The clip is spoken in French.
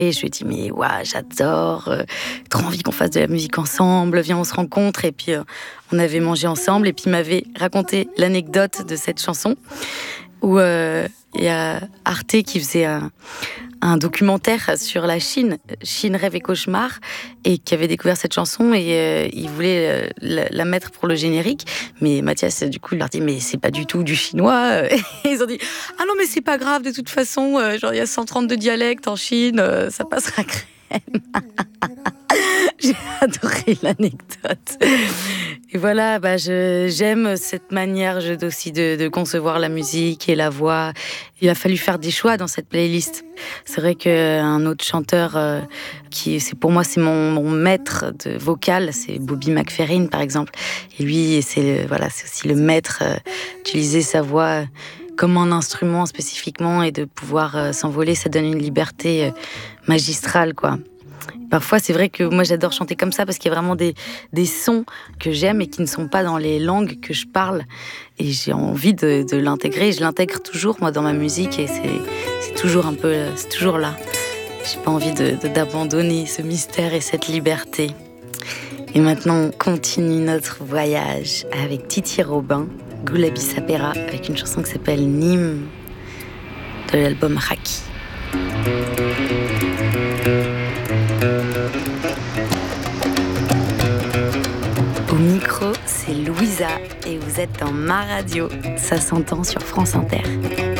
Et je lui ai dit, mais ouais, j'adore, trop envie qu'on fasse de la musique ensemble, viens, on se rencontre. Et puis, on avait mangé ensemble, et puis il m'avait raconté l'anecdote de cette chanson, où il y a Arte qui faisait un documentaire sur la Chine, Chine, rêve et cauchemar, et qui avait découvert cette chanson, et il voulait la mettre pour le générique. Mais Mathias, du coup, il leur dit, mais c'est pas du tout du chinois. Et ils ont dit, ah non, mais c'est pas grave, de toute façon, genre il y a 132 dialectes en Chine, ça passera crème. J'ai adoré l'anecdote. Et voilà, j'aime cette manière aussi de concevoir la musique et la voix. Il a fallu faire des choix dans cette playlist. C'est vrai qu'un autre chanteur pour moi, c'est mon maître de vocal, c'est Bobby McFerrin, par exemple. Et lui, c'est aussi le maître d'utiliser sa voix comme un instrument spécifiquement, et de pouvoir s'envoler. Ça donne une liberté magistrale, quoi. Parfois, c'est vrai que moi, j'adore chanter comme ça, parce qu'il y a vraiment des sons que j'aime et qui ne sont pas dans les langues que je parle. Et j'ai envie de l'intégrer. Je l'intègre toujours, moi, dans ma musique, et c'est toujours c'est toujours là. J'ai pas envie d'abandonner ce mystère et cette liberté. Et maintenant, on continue notre voyage avec Titi Robin, Gulabi Sapera, avec une chanson qui s'appelle Nîmes, de l'album Raki. Au micro, c'est Louisa, et vous êtes dans ma radio. Ça s'entend sur France Inter.